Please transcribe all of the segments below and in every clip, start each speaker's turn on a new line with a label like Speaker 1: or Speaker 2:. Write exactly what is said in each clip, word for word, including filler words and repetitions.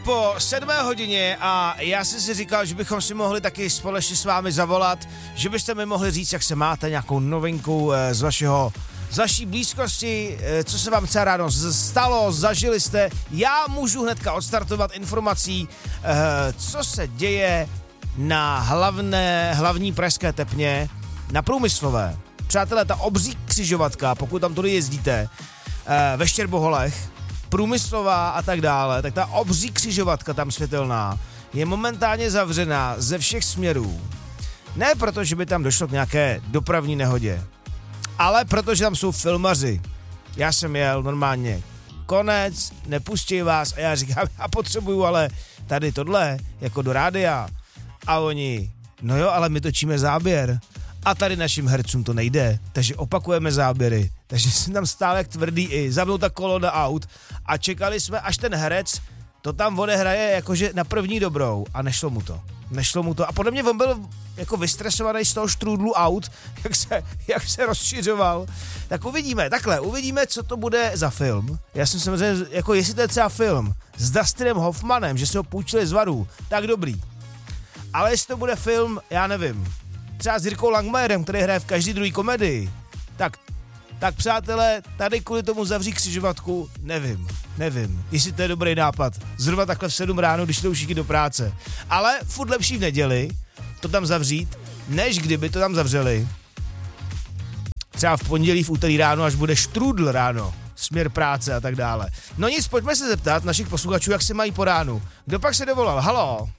Speaker 1: po sedmé hodině a já jsem si říkal, že bychom si mohli taky společně s vámi zavolat, že byste mi mohli říct, jak se máte, nějakou novinku z vašeho, z vaší blízkosti, co se vám celá ráno stalo, zažili jste. Já můžu hnedka odstartovat informací, co se děje na hlavné, hlavní pražské tepně, na Průmyslové. Přátelé, ta obří křižovatka, pokud tam tudy jezdíte, ve Štěrboholech, Průmyslová a tak dále, tak ta obří křižovatka tam světelná je momentálně zavřená ze všech směrů. Ne proto, že by tam došlo k nějaké dopravní nehodě, ale protože tam jsou filmaři. Já jsem jel normálně, konec, nepustí vás a já říkám, já potřebuju ale tady tohle, jako do rádia. A oni, no jo, ale my točíme záběr. A tady našim hercům to nejde, takže opakujeme záběry. Takže jsem tam stál jak tvrdý i, za mnou ta kolona aut a čekali jsme, až ten herec to tam odehraje jakože na první dobrou a nešlo mu to. Nešlo mu to a podle mě on byl jako vystresovaný z toho štrůdlu aut, jak se, jak se rozšiřoval. Tak uvidíme, takhle, uvidíme, co to bude za film. Já jsem samozřejmě, jako jestli to je třeba film s Dustinem Hoffmanem, že se ho půjčili z Varů, tak dobrý. Ale jestli to bude film, já nevím, třeba s Jirkou Langmajerem, který hraje v každý druhý komedii, tak, tak přátelé, tady kvůli tomu zavří křižovatku, nevím, nevím, jestli to je dobrý nápad, zrovna takhle v sedm ráno, když jdou všichni do práce. Ale furt lepší v neděli to tam zavřít, než kdyby to tam zavřeli. Třeba v pondělí, v úterý ráno, až bude štrůdl ráno, směr práce a tak dále. No nic, pojďme se zeptat našich posluchačů, jak se mají po ránu. Kdo pak se dovolal? Haló?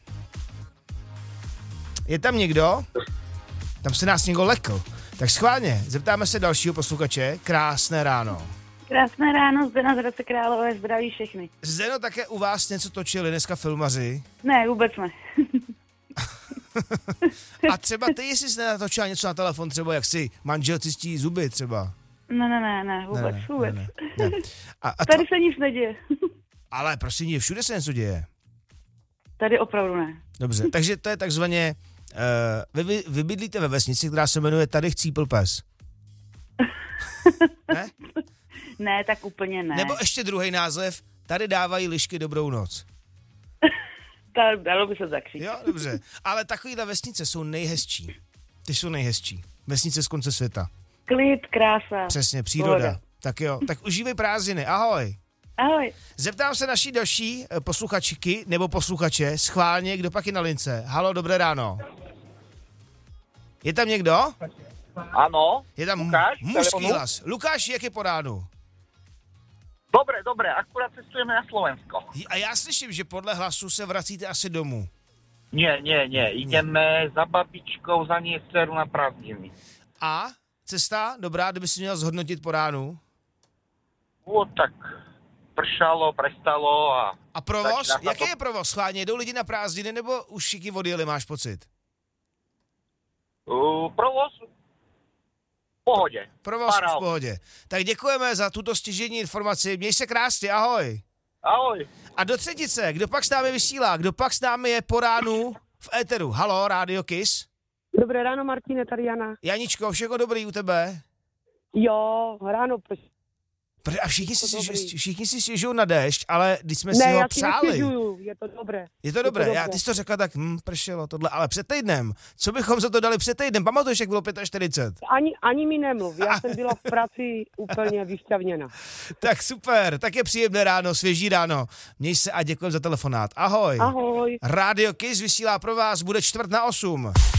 Speaker 1: Je tam někdo? Tam se nás někdo lekl. Tak schválně, zeptáme se dalšího posluchače. Krásné ráno.
Speaker 2: Krásné ráno, Zdena z Hradce Králové, zdraví všechny.
Speaker 1: Zdeno, také u vás něco točili dneska filmaři?
Speaker 2: Ne, vůbec ne.
Speaker 1: A třeba ty, jestli jsi nenatočila něco na telefon, třeba jak si manžel čistí zuby třeba?
Speaker 2: Ne, ne, ne, ne, vůbec,
Speaker 1: ne, ne,
Speaker 2: vůbec.
Speaker 1: Ne, ne, ne. A, a
Speaker 2: Tady
Speaker 1: to...
Speaker 2: se nic neděje.
Speaker 1: Ale prosím, všude se něco děje.
Speaker 2: Tady opravdu ne.
Speaker 1: Dobře, takže to je takzvaně, uh, vy, vy bydlíte ve vesnici, která se jmenuje Tady chcípl pes. Ne?
Speaker 2: Ne, tak úplně ne.
Speaker 1: Nebo ještě druhý název, Tady dávají lišky dobrou noc.
Speaker 2: Dalo by se zakřít.
Speaker 1: Jo, dobře. Ale takovýhle vesnice jsou nejhezčí. Ty jsou nejhezčí. Vesnice z konce světa.
Speaker 2: Klid, krása.
Speaker 1: Přesně, příroda. Pohoda. Tak jo, tak užívej prázdniny. Ahoj.
Speaker 2: Ahoj.
Speaker 1: Zeptám se naší další posluchačky nebo posluchače schválně, kdo pak je na lince. Halo, dobré ráno. Je tam někdo?
Speaker 3: Ano.
Speaker 1: Je tam
Speaker 3: Lukáš,
Speaker 1: mužský hlas. Lukáš, jak je po ránu?
Speaker 3: Dobre, dobre, akurát cestujeme na Slovensko.
Speaker 1: A já slyším, že podle hlasu se vracíte asi domů.
Speaker 3: Nie, nie, nie. Ideme za babičkou, za ní dceru na prázdniny.
Speaker 1: A cesta, dobrá, kdyby si měl zhodnotit po ránu?
Speaker 3: O, tak pršalo, prestalo a...
Speaker 1: A provoz? Jaký
Speaker 3: to...
Speaker 1: je provoz? Schválně, jdou lidi na prázdniny nebo už všichni odjeli, máš pocit?
Speaker 3: Uh, provoz? V pohodě.
Speaker 1: Provoz
Speaker 3: Paral.
Speaker 1: v pohodě. Tak děkujeme za tuto stěžejní informaci. Měj se krásně, ahoj.
Speaker 3: Ahoj.
Speaker 1: A do třetice, kdo pak s námi vysílá? Kdo pak s námi je po ránu v éteru? Halo, Rádio Kiss?
Speaker 4: Dobré ráno, Martine, tady Jana.
Speaker 1: Janičko, všechno dobrý u tebe?
Speaker 4: Jo, ráno prší.
Speaker 1: A všichni si, všichni si stěžují na déšť, ale když jsme
Speaker 4: ne,
Speaker 1: si ho
Speaker 4: já
Speaker 1: přáli.
Speaker 4: Nestěžuju, je to dobré.
Speaker 1: Je to dobré, je to já, ty jsi to řekla tak, hm, pršelo tohle, ale před týdnem, co bychom za to dali před týdnem? Pamatuješ, jak bylo čtyřicet pět?
Speaker 4: Ani, ani mi nemluv, já jsem byla v práci úplně vyšťavněna.
Speaker 1: Tak super, tak je příjemné ráno, svěží ráno. Měj se a děkujem za telefonát. Ahoj.
Speaker 4: Ahoj.
Speaker 1: Rádio Kiss vysílá pro vás, bude čtvrt na osm.